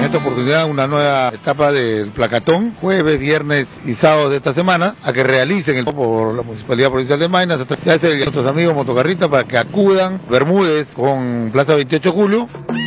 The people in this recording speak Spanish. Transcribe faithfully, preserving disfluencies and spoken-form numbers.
esta oportunidad una nueva etapa del placatón, jueves, viernes y sábado de esta semana, a que realicen el por la Municipalidad Provincial de Maynas. Se hace a nuestros amigos motocarristas para que acudan Bermúdez con Plaza veintiocho de julio.